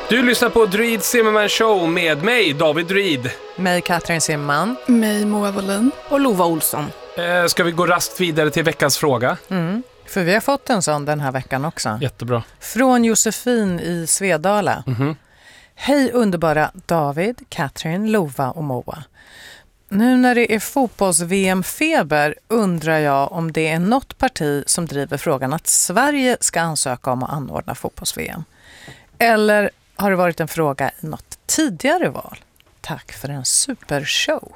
Du lyssnar på Druid Zimmerman Show med mig, David Druid. Mig, Katrin Zimmerman. Mig, Moa Wåhlin. Och Lova Olsson. Ska vi gå raskt vidare till veckans fråga? För vi har fått en sån den här veckan också. Jättebra. Från Josefin i Svedala. Hej underbara David, Katrin, Lova och Moa. Nu när det är fotbolls-VM-feber undrar jag om det är något parti som driver frågan att Sverige ska ansöka om att anordna fotbolls-VM. Eller har det varit en fråga i något tidigare val? Tack för en supershow.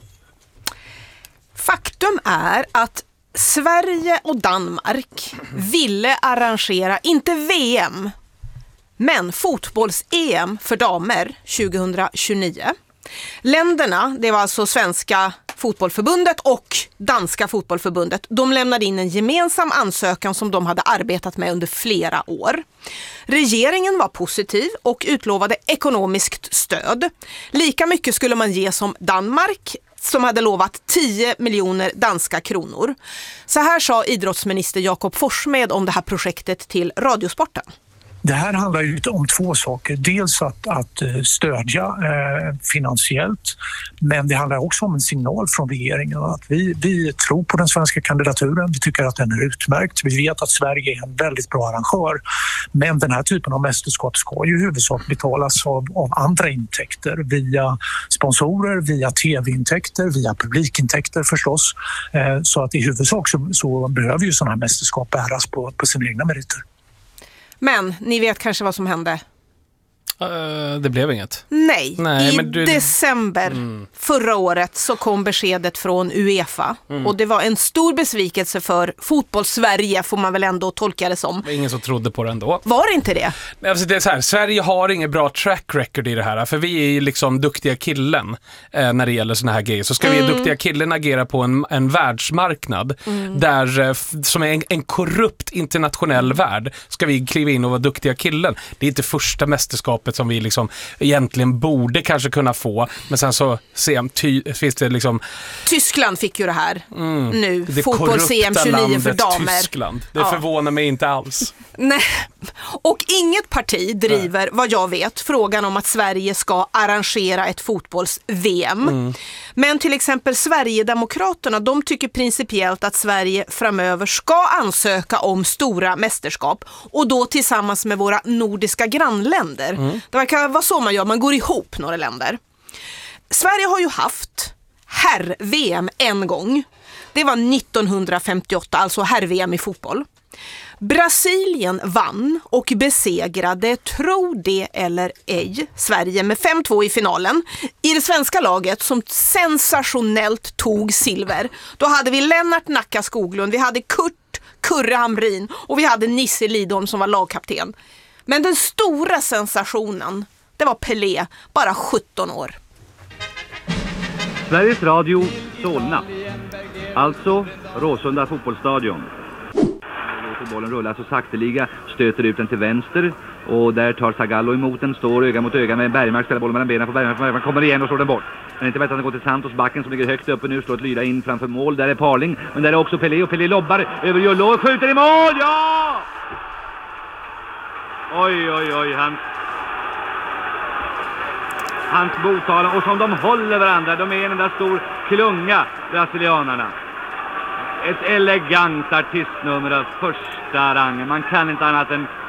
Faktum är att Sverige och Danmark ville arrangera, inte VM, men fotbolls-EM för damer 2029. Länderna, det var alltså Svenska fotbollförbundet och Danska fotbollförbundet, de lämnade in en gemensam ansökan som de hade arbetat med under flera år. Regeringen var positiv och utlovade ekonomiskt stöd. Lika mycket skulle man ge som Danmark, som hade lovat 10 miljoner danska kronor. Så här sa idrottsminister Jakob Forssmed om det här projektet till Radiosporten. Det här handlar ju om två saker. Dels att stödja finansiellt, men det handlar också om en signal från regeringen att vi tror på den svenska kandidaturen. Vi tycker att den är utmärkt. Vi vet att Sverige är en väldigt bra arrangör, men den här typen av mästerskap ska ju i huvudsak betalas av andra intäkter, via sponsorer, via tv-intäkter, via publikintäkter förstås. Så att i huvudsak så behöver ju sådana här mästerskap bäras på sina egna meriter. Men ni vet kanske vad som hände? Det blev inget. Nej, i december förra året så kom beskedet från UEFA. Och det var en stor besvikelse för fotboll-Sverige, får man väl ändå tolka det som. Det var ingen som trodde på det ändå. Var det inte det? Men alltså det är så här, Sverige har ingen bra track record i det här. För vi är ju liksom duktiga killen när det gäller såna här grejer. Så ska vi duktiga killen agera på en världsmarknad där, som är en korrupt internationell värld, ska vi kliva in och vara duktiga killen. Det är inte första mästerskapet som vi liksom egentligen borde kanske kunna få, men sen så finns det liksom... Tyskland fick ju det här nu, fotbolls-EM 29 för damer. Tyskland. Det förvånar mig inte alls. Nej. Och inget parti driver, vad jag vet, frågan om att Sverige ska arrangera ett fotbolls-VM. Men till exempel Sverigedemokraterna, de tycker principiellt att Sverige framöver ska ansöka om stora mästerskap, och då tillsammans med våra nordiska grannländer. Det verkar vara så man gör, man går ihop några länder. Sverige har ju haft herr-VM en gång. Det var 1958, alltså herr-VM i fotboll. Brasilien vann och besegrade, tro det eller ej, Sverige med 5-2 i finalen. I det svenska laget som sensationellt tog silver, då hade vi Lennart Nacka Skoglund, vi hade Kurre Hamrin och vi hade Nisse Lidholm som var lagkapten. Men den stora sensationen, det var Pelé, bara 17 år. Sveriges Radio Solna, alltså Råsunda fotbollsstadion. Bollen rullar så sakteliga, stöter ut den till vänster och där tar Zagallo emot den, står öga mot öga med Bergmark, spelar bollen mellan benen på Bergmark, kommer igen och slår den bort. Men inte vet att den går till Santos, backen som ligger högt uppe nu, står ett lyda in framför mål, där är Parling, men där är också Pelé, och Pelé lobbar över Jollo och skjuter i mål, ja! Oj, hans botalan, och som de håller varandra, de är en enda stor klunga, brasilianarna. Ett elegant artistnummer av första rangen. Man kan inte annat än